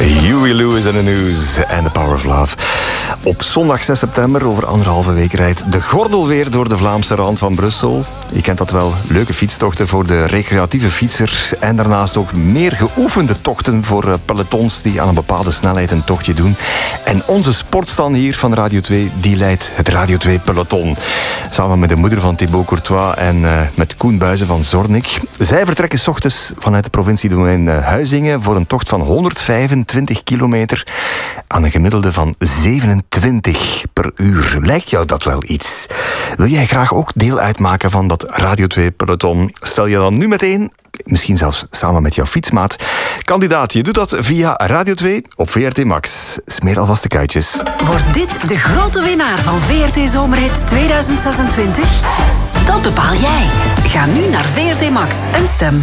Huey Lewis en The News en The Power of Love. Op zondag 6 september, over 1,5 week, rijdt de gordel weer door de Vlaamse rand van Brussel. Je kent dat wel, leuke fietstochten voor de recreatieve fietser. En daarnaast ook meer geoefende tochten voor pelotons die aan een bepaalde snelheid een tochtje doen. En onze sportstan hier van Radio 2, die leidt het Radio 2 peloton. Samen met de moeder van Thibaut Courtois en met Koen Buijzen van Zornik. Zij vertrekken 's ochtends vanuit de provinciedomein Huizingen voor een tocht van 125 kilometer aan een gemiddelde van 27 per uur. Lijkt jou dat wel iets? Wil jij graag ook deel uitmaken van dat Radio 2 peloton? Stel je dan nu meteen, misschien zelfs samen met jouw fietsmaat, kandidaat. Je doet dat via Radio 2 op VRT Max. Smeer alvast de kuitjes. Wordt dit de grote winnaar van VRT Zomerhit 2026? Dat bepaal jij. Ga nu naar VRT Max en stem.